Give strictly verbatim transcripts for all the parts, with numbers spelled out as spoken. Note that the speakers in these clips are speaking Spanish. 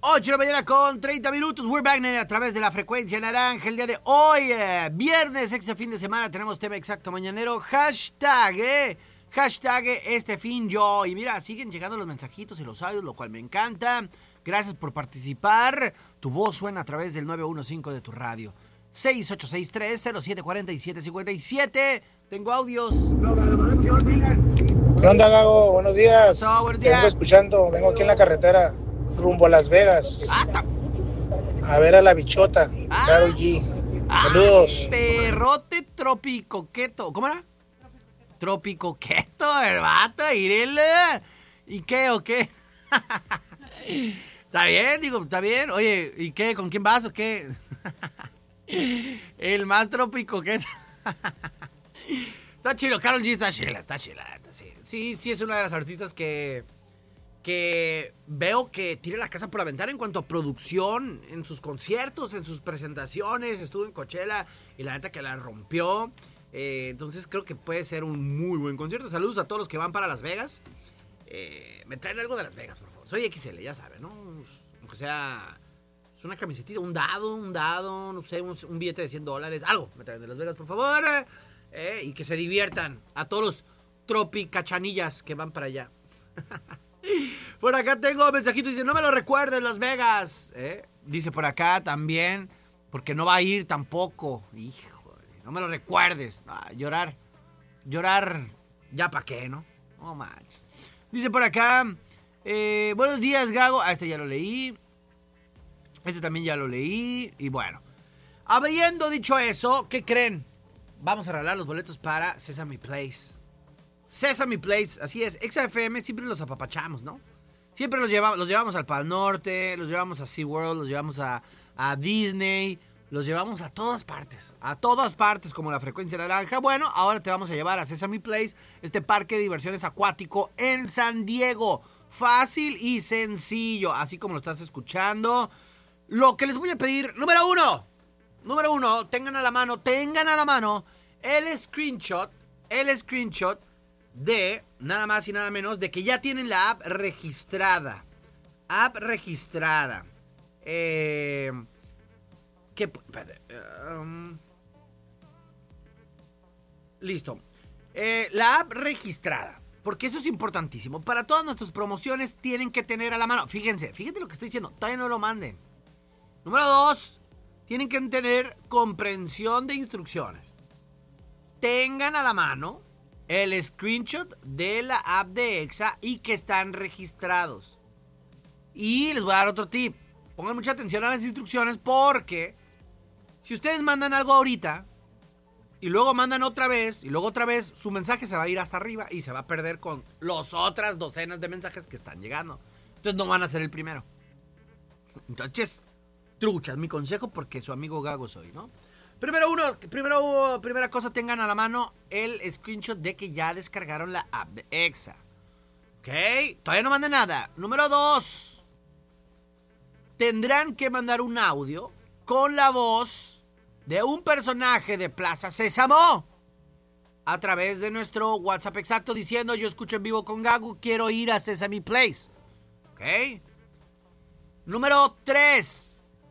ocho de la mañana con treinta minutos. We're back a través de la frecuencia naranja. El día de hoy, eh, viernes, este fin de semana, tenemos tema exacto mañanero. Hashtag, eh. Hashtag este fin yo. Y mira, siguen llegando los mensajitos y los audios, lo cual me encanta. Gracias por participar. Tu voz suena a través del nueve uno cinco de tu radio. seis ocho seis tres cero siete cuatro siete cinco siete. Tengo audios. ¿Qué onda, Gago? Buenos días. No, buenos Te días. vengo escuchando. Vengo aquí en la carretera rumbo a Las Vegas. Ah, A ver a la bichota. Ah. Karol G. Saludos. Perrote tropicoqueto. ¿Cómo era? Tropicoqueto, el vato, irele. ¿Y qué o qué? Está bien, digo, está bien. Oye, ¿y qué? ¿Con quién vas o qué? El más tropicoqueto. Está chido, Karol G está chila, está chila. Sí, sí, sí es una de las artistas que... que veo que tira la casa por la ventana en cuanto a producción, en sus conciertos, en sus presentaciones. Estuvo en Coachella y la neta que la rompió. Eh, entonces creo que puede ser un muy buen concierto. Saludos a todos los que van para Las Vegas. Eh, me traen algo de Las Vegas, por favor. Soy X L, ya saben, ¿no? Aunque sea es una camisetita, un dado, un dado, no sé, un, un billete de cien dólares. Algo me traen de Las Vegas, por favor. Eh, y que se diviertan a todos los tropicachanillas que van para allá. Por acá tengo mensajito, dice, no me lo recuerdes, Las Vegas. ¿Eh? Dice por acá también, porque no va a ir tampoco. Híjole, no me lo recuerdes. Ah, llorar, llorar, ya pa' qué, ¿no? No manches. Dice por acá, eh, buenos días, Gago. Ah, este ya lo leí. Este también ya lo leí. Y bueno, habiendo dicho eso, ¿qué creen? Vamos a regalar los boletos para Sesame Place. Sesame Place, así es. X F M siempre los apapachamos, ¿no? Siempre los llevamos, los llevamos al Pal Norte, los llevamos a SeaWorld, los llevamos a, a Disney, los llevamos a todas partes, a todas partes como la frecuencia naranja. Bueno, ahora te vamos a llevar a Sesame Place, este parque de diversiones acuático en San Diego. Fácil y sencillo, así como lo estás escuchando. Lo que les voy a pedir, número uno, número uno, tengan a la mano, tengan a la mano el screenshot, el screenshot de nada más y nada menos de que ya tienen la app registrada. App registrada. Eh, que, um, listo. Eh, la app registrada. Porque eso es importantísimo. Para todas nuestras promociones tienen que tener a la mano. Fíjense, fíjense lo que estoy diciendo. Todavía no lo manden. Número dos. Tienen que tener comprensión de instrucciones. Tengan a la mano el screenshot de la app de Exa y que están registrados. Y les voy a dar otro tip. Pongan mucha atención a las instrucciones porque si ustedes mandan algo ahorita y luego mandan otra vez y luego otra vez, su mensaje se va a ir hasta arriba y se va a perder con las otras docenas de mensajes que están llegando. Entonces no van a ser el primero. Entonces, truchas, mi consejo porque su amigo Gago soy, ¿no? Primero uno, primero, primera cosa, tengan a la mano el screenshot de que ya descargaron la app de Exa. ¿Ok? Todavía no manden nada. Número dos. Tendrán que mandar un audio con la voz de un personaje de Plaza Sésamo a través de nuestro WhatsApp exacto diciendo yo escucho en vivo con Gago, quiero ir a Sesame Place. ¿Ok? Número tres.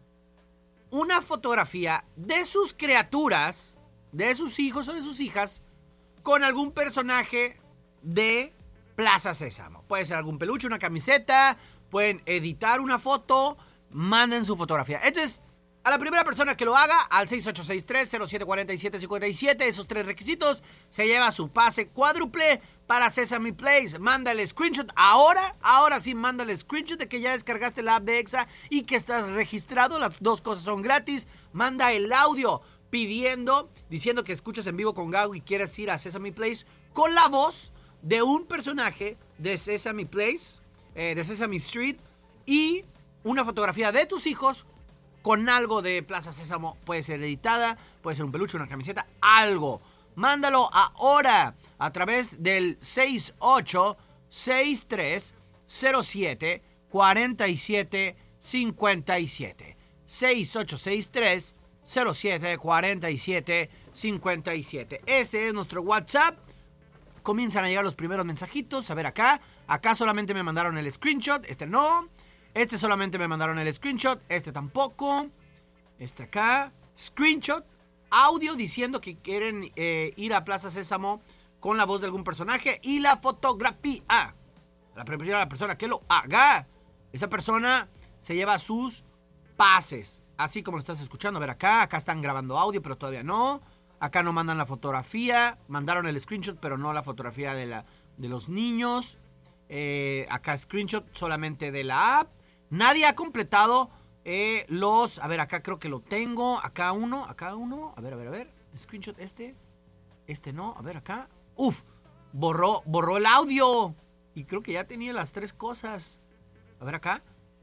Una fotografía de sus criaturas, de sus hijos o de sus hijas, con algún personaje de Plaza Sésamo. Puede ser algún peluche, una camiseta, pueden editar una foto, manden su fotografía. Entonces, a la primera persona que lo haga, al seis ocho seis tres cero siete cuatro siete cinco siete, esos tres requisitos, se lleva su pase cuádruple para Sesame Place. Manda el screenshot ahora, ahora sí, manda el screenshot de que ya descargaste la app de Exa y que estás registrado, las dos cosas son gratis. Manda el audio pidiendo, diciendo que escuchas en vivo con Gago y quieres ir a Sesame Place con la voz de un personaje de Sesame Place, eh, de Sesame Street, y una fotografía de tus hijos con algo de Plaza Sésamo. Puede ser editada, puede ser un peluche, una camiseta, algo. Mándalo ahora a través del seis ocho seis tres cero siete cuatro siete cinco siete. seis ocho seis tres cero siete cuatro siete cinco siete. Ese es nuestro WhatsApp. Comienzan a llegar los primeros mensajitos. A ver acá. Acá solamente me mandaron el screenshot. Este no. Este solamente me mandaron el screenshot. Este tampoco. Este acá. Screenshot. Audio diciendo que quieren eh, ir a Plaza Sésamo con la voz de algún personaje. Y la fotografía. La primera persona que lo haga. Esa persona se lleva sus pases. Así como lo estás escuchando. A ver acá. Acá están grabando audio, pero todavía no. Acá no mandan la fotografía. Mandaron el screenshot, pero no la fotografía de, la, de los niños. Eh, acá screenshot solamente de la app. Nadie ha completado eh, los... A ver, acá creo que lo tengo. Acá uno, acá uno. A ver, a ver, a ver. Screenshot este. Este no. A ver, acá. Uf. Borró, borró el audio. Y creo que ya tenía las tres cosas. A ver acá.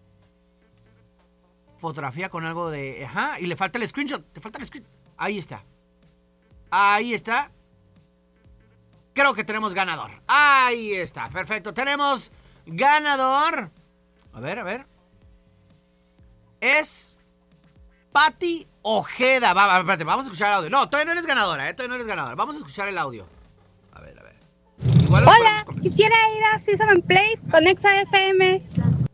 Fotografía con algo de... Ajá. Y le falta el screenshot. Te falta el screenshot. Ahí está. Ahí está. Creo que tenemos ganador. Ahí está. Perfecto. Tenemos ganador. A ver, a ver. Es Patti Ojeda. Va, va, espérate, vamos a escuchar el audio. No, todavía no eres ganadora, ¿eh? Todavía no eres ganadora. Vamos a escuchar el audio. A ver, a ver. Igual Hola, quisiera ir a Sesame Place con Exa F M.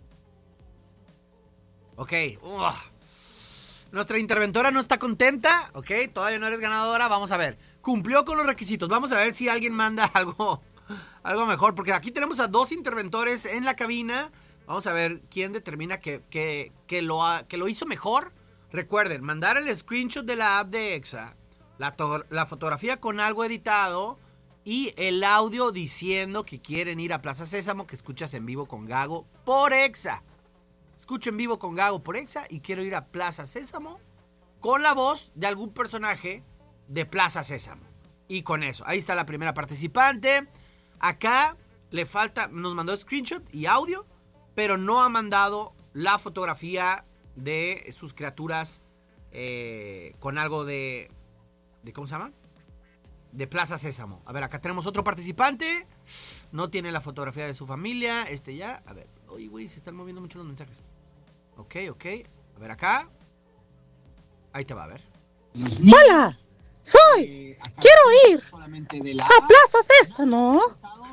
Ok. Uf. Nuestra interventora no está contenta. Ok, todavía no eres ganadora. Vamos a ver. Cumplió con los requisitos. Vamos a ver si alguien manda algo, algo mejor. Porque aquí tenemos a dos interventores en la cabina. Vamos a ver quién determina que, que, que, lo, ha, que lo hizo mejor. Recuerden, mandar el screenshot de la app de Exa, la, to, la fotografía con algo editado y el audio diciendo que quieren ir a Plaza Sésamo, que escuchas en vivo con Gago por Exa. Escucho en vivo con Gago por Exa y quiero ir a Plaza Sésamo con la voz de algún personaje de Plaza Sésamo. Y con eso, ahí está la primera participante. Acá le falta, nos mandó screenshot y audio, pero no ha mandado la fotografía de sus criaturas eh, con algo de, de... ¿Cómo se llama? De Plaza Sésamo. A ver, acá tenemos otro participante. No tiene la fotografía de su familia. Este ya. A ver. Uy, güey, se están moviendo mucho los mensajes. Ok, ok. A ver, acá. Ahí te va, a ver. Hola, soy. Quiero ir a Plaza Sésamo.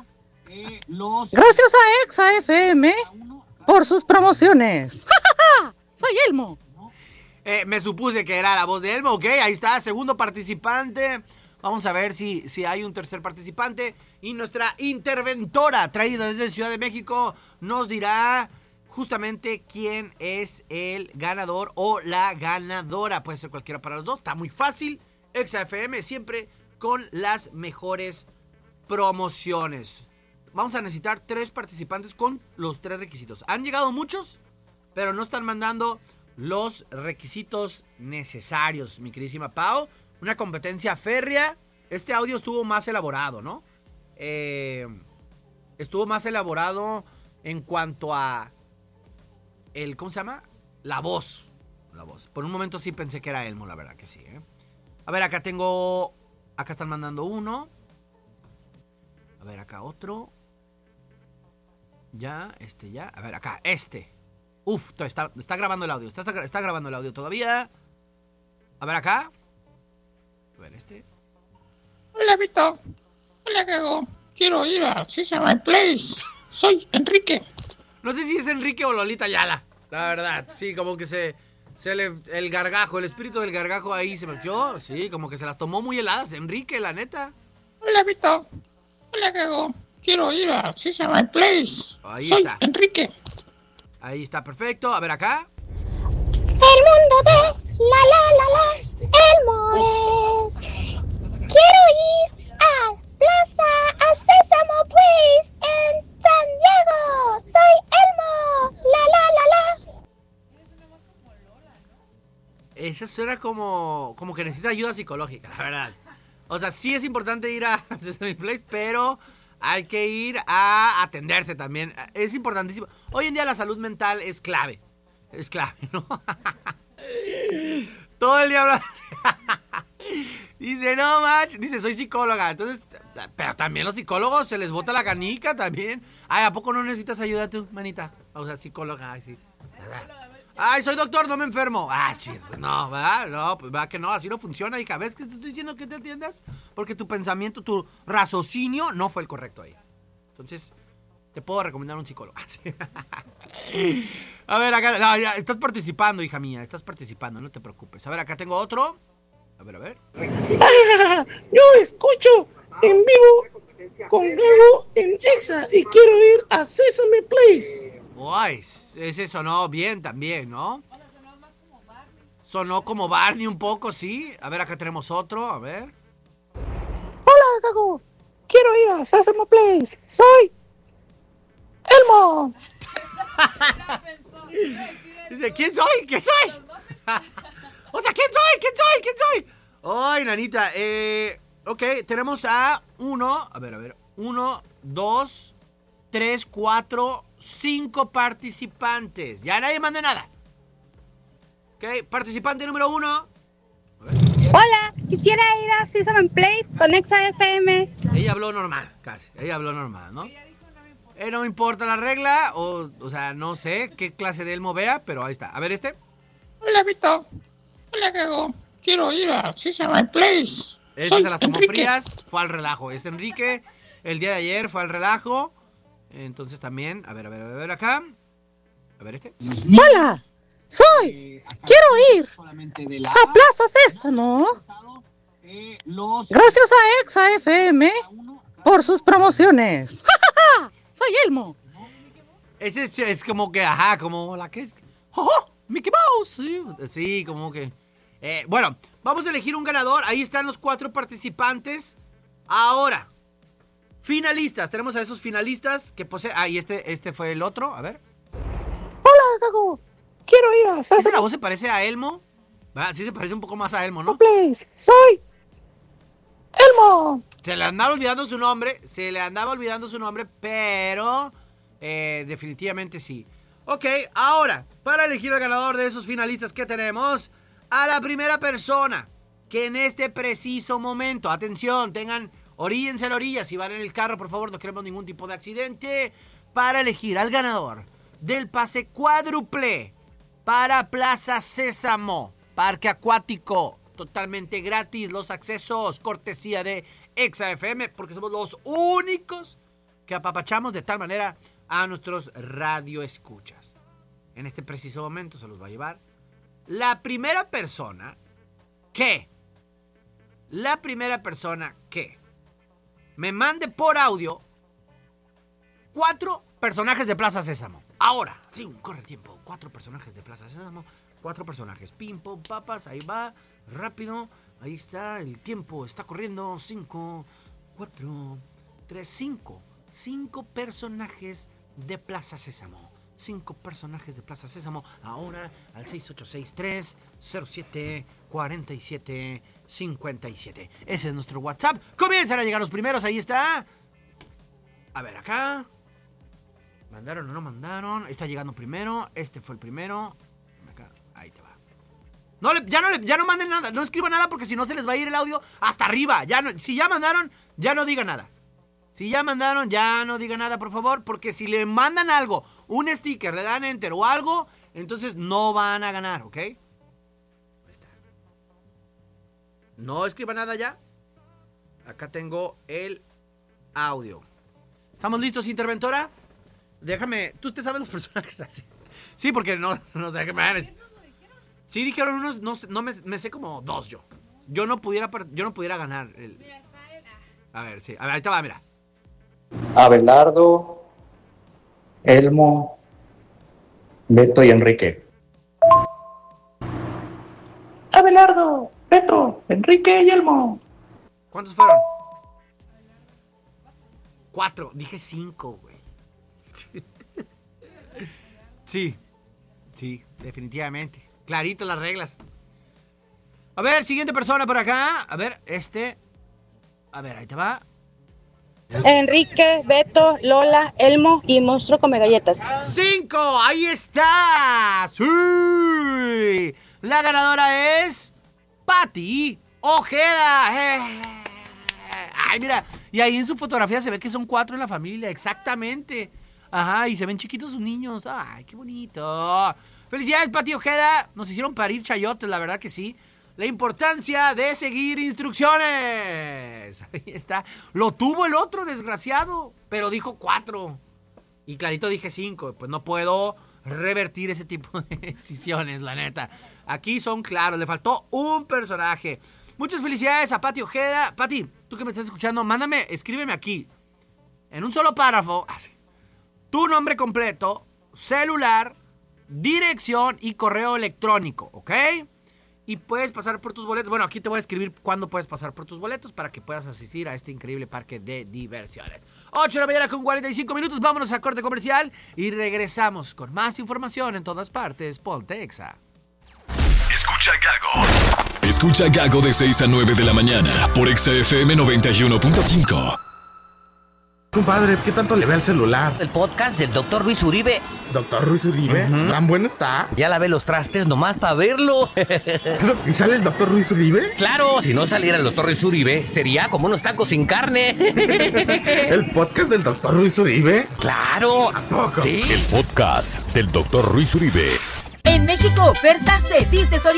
Gracias a Exa F M por sus promociones. Soy Elmo. Eh, me supuse que era la voz de Elmo, ok. Ahí está, segundo participante. Vamos a ver si, si hay un tercer participante. Y nuestra interventora, traída desde Ciudad de México, nos dirá justamente quién es el ganador o la ganadora. Puede ser cualquiera para los dos. Está muy fácil. Exa F M siempre con las mejores promociones. Vamos a necesitar tres participantes con los tres requisitos. Han llegado muchos, pero no están mandando los requisitos necesarios, mi queridísima Pau. Una competencia férrea. Este audio estuvo más elaborado, ¿no? Eh, estuvo más elaborado en cuanto a el, ¿cómo se llama? La voz. La voz. Por un momento sí pensé que era Elmo, la verdad que sí, ¿eh? A ver, acá tengo... Acá están mandando uno. A ver, acá otro. Ya, este ya. A ver, acá, este. Uf, está, está grabando el audio. Está, está, está grabando el audio todavía. A ver, acá. A ver, este. Hola, Vito. Hola, Gago. Quiero ir a Sesame Place. Soy Enrique. No sé si es Enrique o Lolita Ayala. La verdad, sí, como que se... se le, el gargajo, el espíritu del gargajo ahí se metió. Sí, como que se las tomó muy heladas. Enrique, la neta. Hola, Vito. Hola, Gago. Quiero ir a Sesame Place. Ahí Soy está. Enrique. Ahí está, perfecto. A ver, acá. El mundo de la la la la Elmo es. Quiero ir a Plaza a Sesame Place en San Diego. Soy Elmo. La la la la. Esa suena como, como que necesita ayuda psicológica, la verdad. O sea, sí es importante ir a Sesame Place, pero hay que ir a atenderse también. Es importantísimo. Hoy en día la salud mental es clave. Es clave, ¿no? Todo el día habla. Dice, no, mach. Dice, soy psicóloga. Entonces, pero también los psicólogos se les bota la canica también. Ay, ¿a poco no necesitas ayuda tú, manita? O sea, psicóloga, ay, sí. Ay, soy doctor, no me enfermo. Ah, chis, pues no, ¿verdad? No, pues va que no, así no funciona, hija. ¿Ves que te estoy diciendo que te atiendas? Porque tu pensamiento, tu raciocinio no fue el correcto ahí. Entonces, te puedo recomendar un psicólogo. A ver, acá, no, ya, estás participando, hija mía, estás participando, no te preocupes. A ver, acá tengo otro. A ver, a ver. Ah, yo escucho en vivo con Gabo en Exa y quiero ir a Sesame Place. Uy, ese sonó bien también, ¿no? Sonó como Barney un poco, sí. A ver, acá tenemos otro, a ver. Hola, Gabo. Quiero ir a Sesame Place. Soy Elmo. Dice, ¿quién soy? ¿Quién soy? O sea, ¿quién soy? ¿Quién soy? ¿Quién soy? Ay, nanita, eh... Ok, tenemos a uno, a ver, a ver, uno, dos, tres, cuatro, cinco participantes. Ya nadie manda nada. Ok, participante número uno. Hola, quisiera ir a Sesame Place con Exa F M. Ella habló normal, casi, ella habló normal, ¿no? Eh, no me importa la regla, o, o sea, no sé qué clase de Elmo vea, pero ahí está. A ver, este. Hola, Vito. Hola, Gago. Quiero ir a Sesame Place. Ese Soy se las tomó Enrique. frías, fue al relajo. Es Enrique, el día de ayer fue al relajo. Entonces también, a ver, a ver, a ver acá. A ver este. Hola, soy. Quiero ir a Plaza Sésamo. Gracias a Exa F M por sus promociones. ¡Ja, ja, ja! Soy Elmo. Ese es, es como que, ajá, como la que es. ¡Oh, Mickey Mouse! Sí, sí, como que. Eh, bueno, vamos a elegir un ganador. Ahí están los cuatro participantes. Ahora, finalistas. Tenemos a esos finalistas que poseen. Ah, y este, este fue el otro. A ver. Hola, Gabo. Quiero ir a ¿Esa la Sesame voz se parece a Elmo? Ah, sí se parece un poco más a Elmo, ¿no? Place. Soy Elmo. Se le andaba olvidando su nombre. Se le andaba olvidando su nombre, pero eh, definitivamente sí. Ok, ahora, para elegir al ganador de esos finalistas que tenemos, a la primera persona que en este preciso momento, atención, tengan, oríllense a la orilla, si van en el carro, por favor, no queremos ningún tipo de accidente, para elegir al ganador del pase cuádruple para Plaza Sésamo, parque acuático, totalmente gratis, los accesos, cortesía de Exa F M, porque somos los únicos que apapachamos de tal manera a nuestros radioescuchas. En este preciso momento se los va a llevar la primera persona que, la primera persona que me mande por audio cuatro personajes de Plaza Sésamo. Ahora, sí, corre el tiempo. Cuatro personajes de Plaza Sésamo. Cuatro personajes. Pim, pum, papas. Ahí va. Rápido. Ahí está. El tiempo está corriendo. Cinco, cuatro, tres, cinco. Cinco personajes de Plaza Sésamo. Cinco personajes de Plaza Sésamo. Ahora al seis ocho seis tres cero siete cuatro siete cinco siete. Ese es nuestro WhatsApp. Comienzan a llegar los primeros. Ahí está. A ver, acá. ¿Mandaron o no mandaron? Está llegando primero. Este fue el primero. Acá. Ahí te va. No le, ya, no le, ya no manden nada. No escriban nada porque si no se les va a ir el audio hasta arriba. Ya no, si ya mandaron, ya no digan nada. Si ya mandaron, ya no digan nada, por favor. Porque si le mandan algo, un sticker, le dan enter o algo, entonces no van a ganar, ¿ok? Ahí está. No escriban nada ya. Acá tengo el audio. ¿Estamos listos, interventora? Déjame, tú te sabes los personajes así. Sí, porque no, no sé qué me hagas. Sí dijeron unos, no, no me, me sé como dos yo. Yo no pudiera, yo no pudiera ganar. El... A ver, sí, a ver, ahí te va, mira. Abelardo, Elmo, Beto y Enrique. Abelardo, Beto, Enrique y Elmo. ¿Cuántos fueron? Cuatro, dije cinco, güey. Sí, sí, definitivamente. Clarito las reglas. A ver, siguiente persona por acá. A ver, este. A ver, ahí te va. Enrique, Beto, Lola, Elmo y Monstruo Come Galletas. ¡Cinco! ¡Ahí está! ¡Sí! La ganadora es Pati Ojeda. Eh. Ay, mira. Y ahí en su fotografía se ve que son cuatro en la familia. Exactamente. Ajá, y se ven chiquitos sus niños. Ay, qué bonito. Felicidades, Pati Ojeda. Nos hicieron parir chayotes, la verdad que sí. La importancia de seguir instrucciones. Ahí está. Lo tuvo el otro, desgraciado. Pero dijo cuatro. Y clarito dije cinco. Pues no puedo revertir ese tipo de decisiones, la neta. Aquí son claros, le faltó un personaje. Muchas felicidades a Pati Ojeda. Pati, tú que me estás escuchando, mándame, escríbeme aquí, en un solo párrafo, así, tu nombre completo, celular, dirección y correo electrónico, ¿ok? Y puedes pasar por tus boletos. Bueno, aquí te voy a escribir cuándo puedes pasar por tus boletos para que puedas asistir a este increíble parque de diversiones. ocho de la mañana con cuarenta y cinco minutos. Vámonos a corte comercial y regresamos con más información en todas partes. Ponte Exa. Escucha Gago. Escucha Gago de seis a nueve de la mañana por Exa F M noventa y uno punto cinco. Compadre, ¿qué tanto le ve al celular? El podcast del doctor Luis Uribe. ¿Doctor Luis Uribe? Uh-huh. ¿Tan bueno está? Ya lavé los trastes nomás para verlo. ¿Y sale el doctor Luis Uribe? Claro, si no saliera el doctor Luis Uribe, sería como unos tacos sin carne. ¿El podcast del doctor Luis Uribe? Claro. ¿A poco? Sí. El podcast del doctor Luis Uribe. En México, ofertas se dice Soriana.